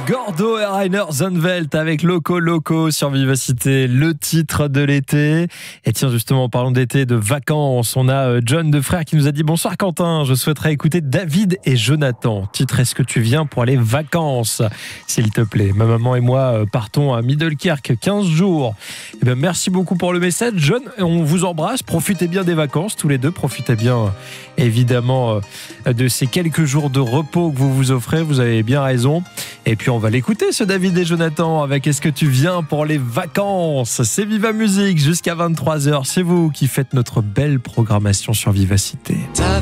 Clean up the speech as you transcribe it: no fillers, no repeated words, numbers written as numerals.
Gordo et Rainer Zonneveld avec Loco Loco sur Vivacité, le titre de l'été. Et tiens, justement, parlons d'été, de vacances. On a John de Frères qui nous a dit: bonsoir Quentin, je souhaiterais écouter David et Jonathan. Titre: est-ce que tu viens pour les vacances, s'il te plaît? Ma maman et moi partons à Middelkerk 15 jours. Eh bien, merci beaucoup pour le message, John. On vous embrasse. Profitez bien des vacances, tous les deux. Profitez bien, évidemment, de ces quelques jours de repos que vous vous offrez. Vous avez bien raison. Et puis on va l'écouter, ce David et Jonathan, avec Est-ce que tu viens pour les vacances? C'est Viva Musique jusqu'à 23h. C'est vous qui faites notre belle programmation sur Vivacité.